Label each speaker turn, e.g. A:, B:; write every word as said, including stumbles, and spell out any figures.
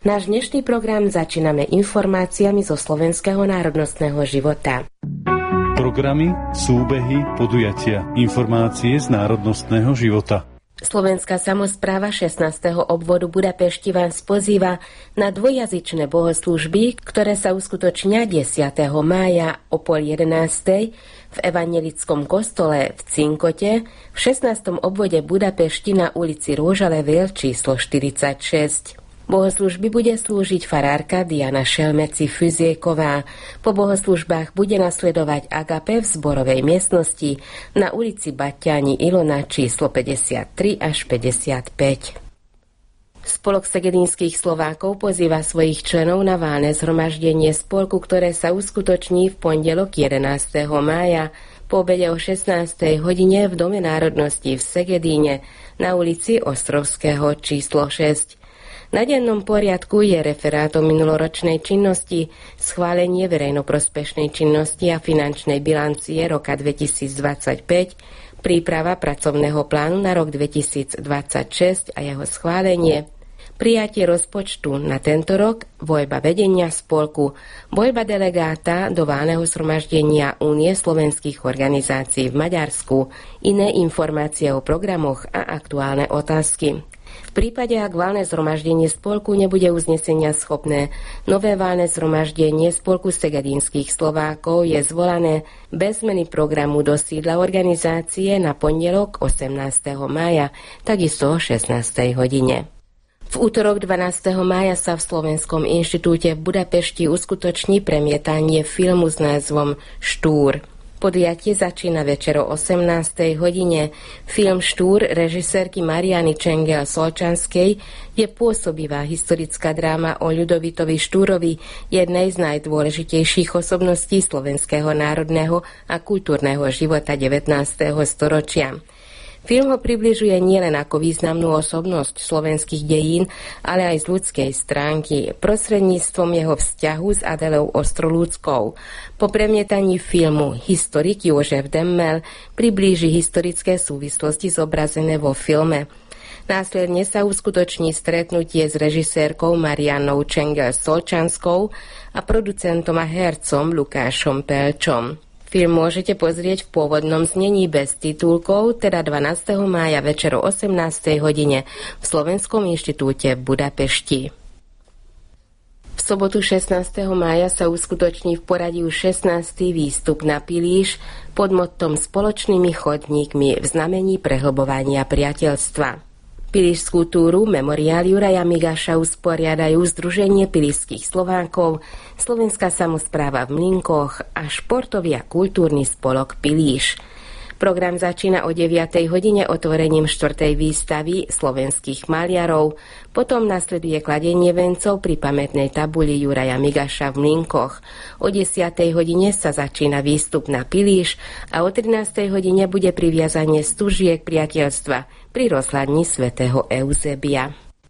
A: Náš dnešný program začíname informáciami zo slovenského národnostného života.
B: Programy, súbehy, podujatia, informácie z národnostného života.
A: Slovenská samospráva šestnásteho obvodu Budapešti vás pozýva na dvojjazyčné bohoslúžby, ktoré sa uskutočnia desiateho mája o pol jedenástej v evanjelickom kostole v Cinkote v šestnástom obvode Budapešti na ulici Róžalevél číslo štyridsaťšesť. Bohoslúžby bude slúžiť farárka Diana Šelmeci-Füzieková. Po bohoslúžbách bude nasledovať agape v zborovej miestnosti na ulici Baťáni Ilona číslo päťdesiattri až päťdesiatpäť. Spolok segedínskych Slovákov pozýva svojich členov na valné zhromaždenie spolku, ktoré sa uskutoční v pondelok jedenásteho mája po obede o šestnástej hodine v Dome národnosti v Segedíne na ulici Ostrovského číslo šesť. Na dennom poriadku je referát o minuloročnej činnosti, schválenie verejnoprospešnej činnosti a finančnej bilancie roka dvetisícdvadsaťpäť, príprava pracovného plánu na rok dvetisícdvadsaťšesť a jeho schválenie, prijatie rozpočtu na tento rok, voľba vedenia spolku, voľba delegáta do valného zhromaždenia Únie slovenských organizácií v Maďarsku, iné informácie o programoch a aktuálne otázky. V prípade, ak valné zhromaždenie spolku nebude uznesenia schopné, nové valné zhromaždenie spolku segedínskych Slovákov je zvolané bez zmeny programu do sídla organizácie na pondelok osemnásteho mája, takisto o šestnástej hodine. V útorok dvanásteho mája sa v Slovenskom inštitúte v Budapešti uskutoční premietanie filmu s názvom Štúr. Podujatie začína večer o osemnástej hodine. Film Štúr režisérky Mariany Čengel-Solčanskej je pôsobivá historická dráma o Ľudovitovi Štúrovi, jednej z najdôležitejších osobností slovenského národného a kultúrneho života devätnásteho storočia. Film ho približuje nielen ako významnú osobnosť slovenských dejín, ale aj z ľudskej stránky, prostredníctvom jeho vzťahu s Adelou Ostrolúckou. Po premietaní filmu historik Jožef Demmel priblíži historické súvislosti zobrazené vo filme. Následne sa uskutoční stretnutie s režisérkou Marianou Čengel-Solčanskou a producentom a hercom Lukášom Pelčom. Film môžete pozrieť v pôvodnom znení bez titulkov, teda dvanásteho mája večer o osemnástej hodine v Slovenskom inštitúte v Budapešti. V sobotu šestnásteho mája sa uskutoční v poradí už šestnásty výstup na Pilíš pod mottom Spoločnými chodníkmi v znamení prehlbovania priateľstva. Pilíšskú túru Memoriál Juraja Migaša usporiadajú Združenie pilíšskych Slovákov, Slovenská samospráva v Mlynkoch a športový a kultúrny spolok Pilíš. Program začína o deviatej hodine otvorením štvrtej výstavy slovenských maliarov, potom nasleduje kladenie vencov pri pamätnej tabuli Juraja Migaša v Mlynkoch. O desiatej hodine sa začína výstup na Pilíš a o trinástej hodine bude priviazanie stužiek priateľstva pri rozhľadni svätého Euzebia.